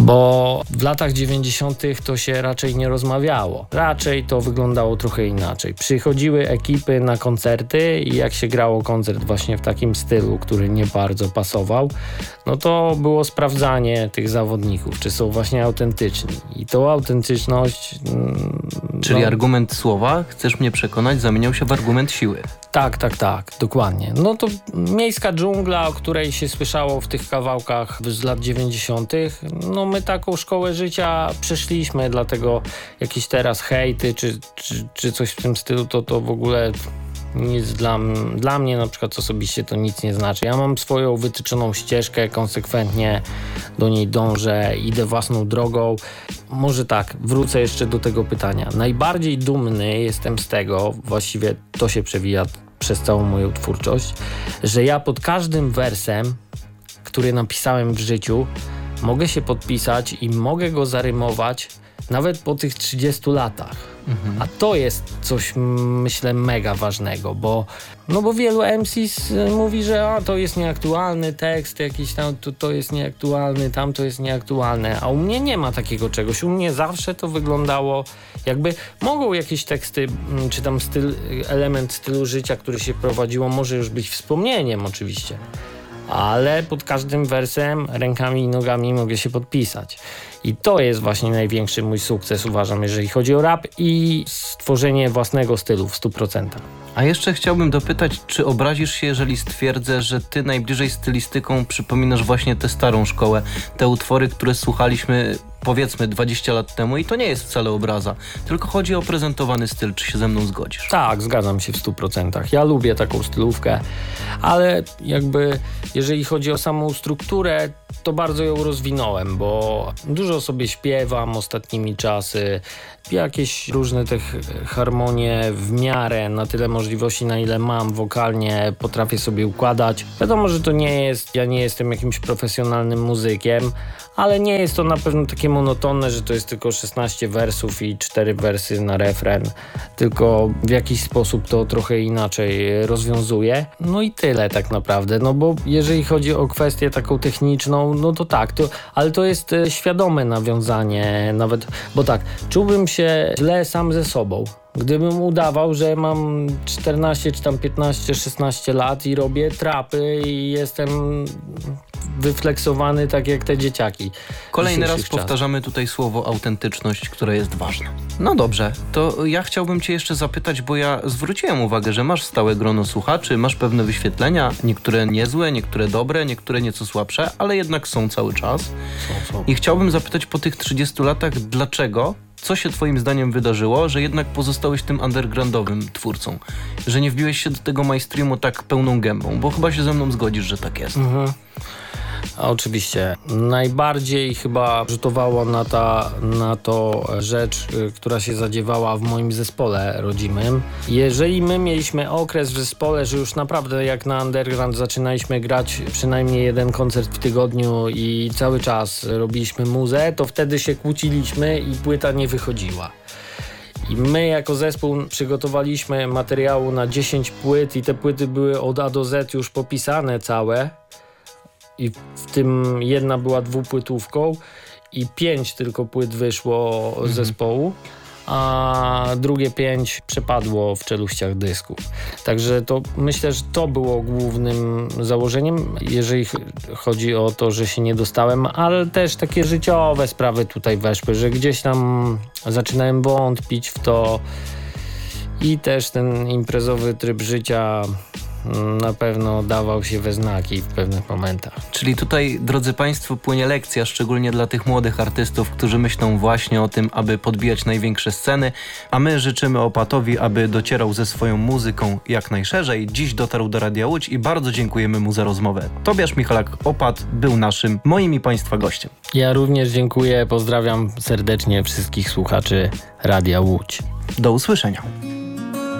Bo w latach 90. to się raczej nie rozmawiało. Raczej to wyglądało trochę inaczej. Przychodziły ekipy na koncerty i jak się grało koncert właśnie w takim stylu, który nie bardzo pasował, no to było sprawdzanie tych zawodników, czy są właśnie autentyczni. I tą autentyczność... Czyli argument słowa, chcesz mnie przekonać, zamieniał się w argument siły. Tak, dokładnie. No to miejska dżungla, o której się słyszało w tych kawałkach z lat 90. No my taką szkołę życia przeszliśmy, dlatego jakieś teraz hejty czy coś w tym stylu, to w ogóle nic dla mnie na przykład osobiście to nic nie znaczy. Ja mam swoją wytyczoną ścieżkę, konsekwentnie do niej dążę, idę własną drogą. Może tak, wrócę jeszcze do tego pytania. Najbardziej dumny jestem z tego, właściwie to się przewija przez całą moją twórczość, że ja pod każdym wersem, który napisałem w życiu, mogę się podpisać i mogę go zarymować nawet po tych 30 latach. A to jest coś, myślę, mega ważnego, bo wielu MCs mówi, że to jest nieaktualny tekst, jakiś tam, to jest nieaktualny, tamto jest nieaktualne, a u mnie nie ma takiego czegoś. U mnie zawsze to wyglądało jakby, mogą jakieś teksty, czy tam element stylu życia, który się prowadziło, może już być wspomnieniem oczywiście, ale pod każdym wersem rękami i nogami mogę się podpisać. I to jest właśnie największy mój sukces, uważam, jeżeli chodzi o rap i stworzenie własnego stylu w 100%. A jeszcze chciałbym dopytać, czy obrazisz się, jeżeli stwierdzę, że ty najbliżej stylistyką przypominasz właśnie tę starą szkołę, te utwory, które słuchaliśmy powiedzmy 20 lat temu i to nie jest wcale obraza, tylko chodzi o prezentowany styl. Czy się ze mną zgodzisz? Tak, zgadzam się w 100%. Ja lubię taką stylówkę, ale jakby jeżeli chodzi o samą strukturę, to bardzo ją rozwinąłem, bo dużo sobie śpiewam ostatnimi czasy, jakieś różne te harmonie w miarę, na tyle możliwości, na ile mam wokalnie, potrafię sobie układać. Wiadomo, że to nie jest, ja nie jestem jakimś profesjonalnym muzykiem, ale nie jest to na pewno takie monotonne, że to jest tylko 16 wersów i 4 wersy na refren, tylko w jakiś sposób to trochę inaczej rozwiązuję. No i tyle tak naprawdę, no bo jeżeli chodzi o kwestię taką techniczną, no to tak, ale to jest świadome nawiązanie nawet, bo tak, czułbym się źle sam ze sobą, gdybym udawał, że mam 14 czy tam 15, 16 lat i robię trapy i jestem wyfleksowany tak jak te dzieciaki. Kolejny raz powtarzamy tutaj słowo autentyczność, które jest ważne. No dobrze, to ja chciałbym cię jeszcze zapytać, bo ja zwróciłem uwagę, że masz stałe grono słuchaczy, masz pewne wyświetlenia, niektóre niezłe, niektóre dobre, niektóre nieco słabsze, ale jednak są cały czas. Są. I chciałbym zapytać po tych 30 latach, dlaczego? Co się twoim zdaniem wydarzyło, że jednak pozostałeś tym undergroundowym twórcą? Że nie wbiłeś się do tego mainstreamu tak pełną gębą? Bo chyba się ze mną zgodzisz, że tak jest. A oczywiście. Najbardziej chyba rzutowało na to rzecz, która się zadziewała w moim zespole rodzimym. Jeżeli my mieliśmy okres w zespole, że już naprawdę jak na underground zaczynaliśmy grać przynajmniej jeden koncert w tygodniu i cały czas robiliśmy muzę, to wtedy się kłóciliśmy i płyta nie wychodziła. I my jako zespół przygotowaliśmy materiału na 10 płyt i te płyty były od A do Z już popisane całe. I w tym jedna była dwupłytówką i 5 tylko płyt wyszło z zespołu, a drugie 5 przepadło w czeluściach dysków. Także to myślę, że to było głównym założeniem, jeżeli chodzi o to, że się nie dostałem, ale też takie życiowe sprawy tutaj weszły, że gdzieś tam zaczynałem wątpić w to i też ten imprezowy tryb życia na pewno dawał się we znaki w pewnych momentach. Czyli tutaj, drodzy Państwo, płynie lekcja, szczególnie dla tych młodych artystów, którzy myślą właśnie o tym, aby podbijać największe sceny, a my życzymy Opatowi, aby docierał ze swoją muzyką jak najszerzej. Dziś dotarł do Radia Łódź i bardzo dziękujemy mu za rozmowę. Tobiasz Michalak-Opat był moim i Państwa gościem. Ja również dziękuję, pozdrawiam serdecznie wszystkich słuchaczy Radia Łódź. Do usłyszenia.